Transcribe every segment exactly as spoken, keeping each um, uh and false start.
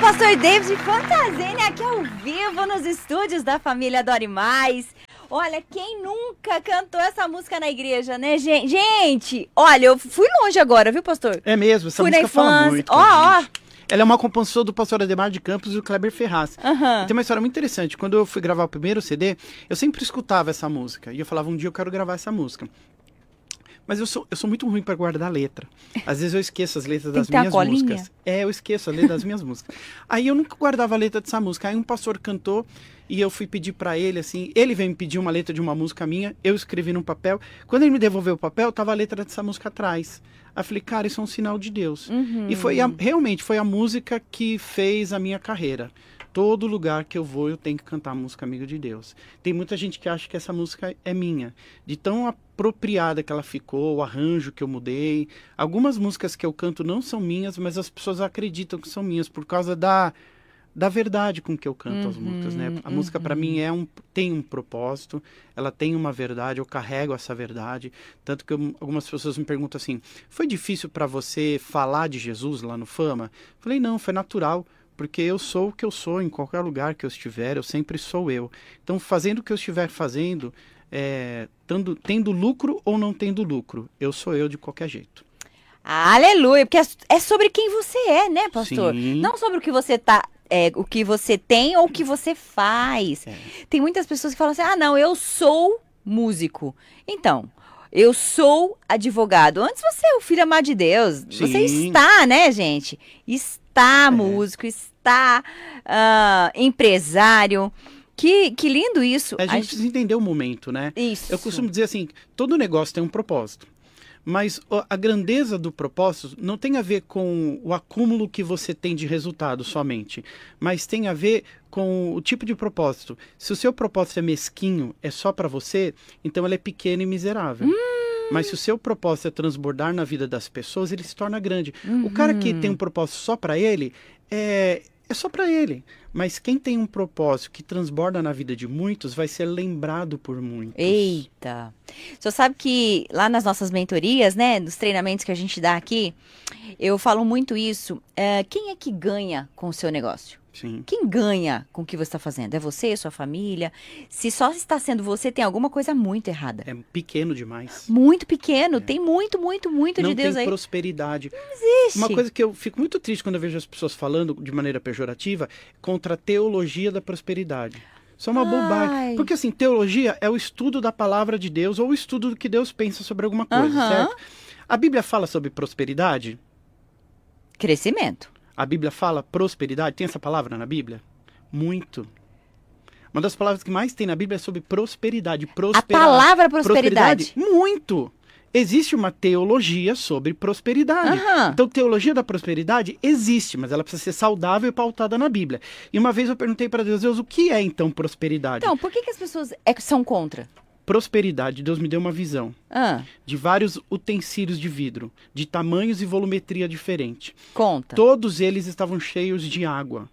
pastor David Fantasini aqui ao vivo nos estúdios da família Adore Mais. Olha, quem nunca cantou essa música na igreja, né, gente? Gente, olha, eu fui longe agora, viu, pastor? É mesmo, essa fui música fala muito. Ó, ó. Ela é uma composição do pastor Ademar de Campos e do Kleber Ferraz. Uhum. Tem uma história muito interessante. Quando eu fui gravar o primeiro C D, eu sempre escutava essa música. E eu falava, um dia eu quero gravar essa música. Mas eu sou, eu sou muito ruim para guardar a letra. Às vezes eu esqueço as letras das minhas músicas. É, eu esqueço a letra das minhas músicas. Aí eu nunca guardava a letra dessa música. Aí um pastor cantou e eu fui pedir para ele, assim, ele veio me pedir uma letra de uma música minha, eu escrevi num papel. Quando ele me devolveu o papel, tava a letra dessa música atrás. Aí eu falei, cara, isso é um sinal de Deus. Uhum. E foi a, realmente foi a música que fez a minha carreira. Todo lugar que eu vou, eu tenho que cantar a música Amigo de Deus. Tem muita gente que acha que essa música é minha. De tão apropriada que ela ficou, o arranjo que eu mudei. Algumas músicas que eu canto não são minhas, mas as pessoas acreditam que são minhas por causa da, da verdade com que eu canto uhum, as músicas, né? A uhum. música para mim é um, tem um propósito, ela tem uma verdade, eu carrego essa verdade. Tanto que eu, algumas pessoas me perguntam assim, foi difícil para você falar de Jesus lá no Fama? Falei, não, foi natural. Porque eu sou o que eu sou em qualquer lugar que eu estiver, eu sempre sou eu. Então, fazendo o que eu estiver fazendo, é, tendo, tendo lucro ou não tendo lucro, eu sou eu de qualquer jeito. Aleluia, porque é sobre quem você é, né, pastor? Sim. Não sobre o que você tá, é, o que você tem ou o que você faz. É. Tem muitas pessoas que falam assim, ah, não, eu sou músico. Então, eu sou advogado. Antes você é o filho amado de Deus. Sim. Você está, né, gente? Está. Está é. músico, está uh, empresário. Que, que lindo isso. A gente, a gente precisa entender o momento, né? Isso. Eu costumo dizer assim, todo negócio tem um propósito. Mas a grandeza do propósito não tem a ver com o acúmulo que você tem de resultado somente. Mas tem a ver com o tipo de propósito. Se o seu propósito é mesquinho, é só para você, então ele é pequeno e miserável. Hum. Mas se o seu propósito é transbordar na vida das pessoas, ele se torna grande. Uhum. O cara que tem um propósito só para ele, é, é só para ele. Mas quem tem um propósito que transborda na vida de muitos, vai ser lembrado por muitos. Eita! O senhor sabe que lá nas nossas mentorias, né, nos treinamentos que a gente dá aqui, eu falo muito isso. É, quem é que ganha com o seu negócio? Sim. Quem ganha com o que você está fazendo? É você, sua família? Se só está sendo você, tem alguma coisa muito errada. É pequeno demais. Muito pequeno. É. Tem muito, muito, muito Não de Deus aí. Não tem prosperidade. Não existe. Uma coisa que eu fico muito triste quando eu vejo as pessoas falando de maneira pejorativa contra a teologia da prosperidade. Isso é uma Ai. bobagem. Porque assim, teologia é o estudo da palavra de Deus ou o estudo do que Deus pensa sobre alguma coisa, uh-huh. certo? A Bíblia fala sobre prosperidade? Crescimento. A Bíblia fala prosperidade? Tem essa palavra na Bíblia? Muito. Uma das palavras que mais tem na Bíblia é sobre prosperidade. Prosperar. A palavra prosperidade? prosperidade? Muito. Existe uma teologia sobre prosperidade. Uhum. Então, teologia da prosperidade existe, mas ela precisa ser saudável e pautada na Bíblia. E uma vez eu perguntei para Deus, Deus, o que é então prosperidade? Então, por que, que as pessoas é, são contra? Prosperidade, Deus me deu uma visão ah. de vários utensílios de vidro, de tamanhos e volumetria diferente. Conta. Todos eles estavam cheios de água.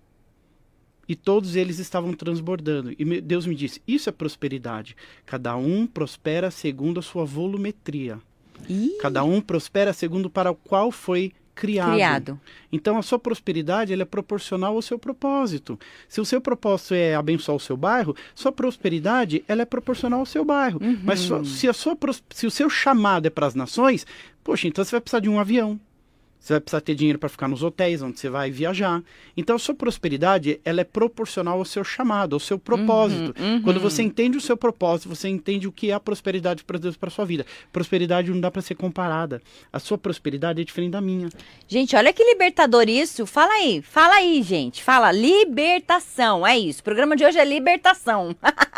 E todos eles estavam transbordando. E Deus me disse, isso é prosperidade. Cada um prospera segundo a sua volumetria. Ih. Cada um prospera segundo para o qual foi criado. criado. Então a sua prosperidade ela é proporcional ao seu propósito. Se o seu propósito é abençoar o seu bairro, sua prosperidade ela é proporcional ao seu bairro. Uhum. Mas sua, se, a sua, se o seu chamado é para as nações, poxa, então você vai precisar de um avião. Você vai precisar ter dinheiro para ficar nos hotéis onde você vai viajar. Então, a sua prosperidade, ela é proporcional ao seu chamado, ao seu propósito. Uhum, uhum. Quando você entende o seu propósito, você entende o que é a prosperidade para Deus, para sua vida. Prosperidade não dá para ser comparada. A sua prosperidade é diferente da minha. Gente, olha que libertador isso. Fala aí, fala aí, gente. Fala, libertação, é isso. O programa de hoje é libertação.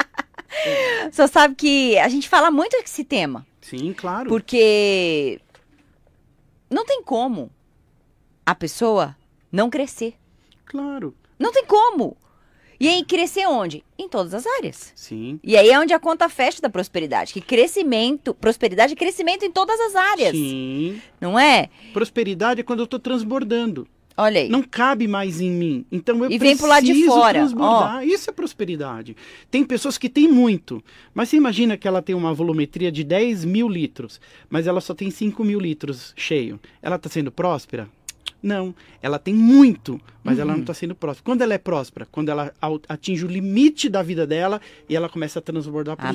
É. Só sabe que a gente fala muito desse tema. Sim, claro. Porque não tem como a pessoa não crescer. Claro. Não tem como. E aí, crescer onde? Em todas as áreas. Sim. E aí é onde a conta fecha da prosperidade. Que crescimento, prosperidade é crescimento em todas as áreas. Sim. Não é? Prosperidade é quando eu estou transbordando. Olha aí. Não cabe mais em mim. Então eu e preciso vem pro lado de fora. transbordar. Oh. Isso é prosperidade. Tem pessoas que têm muito. Mas você imagina que ela tem uma volumetria de dez mil litros. Mas ela só tem cinco mil litros cheio. Ela está sendo próspera? Não, ela tem muito, mas Uhum. ela não está sendo próspera. Quando ela é próspera? Quando ela au- atinge o limite da vida dela e ela começa a transbordar para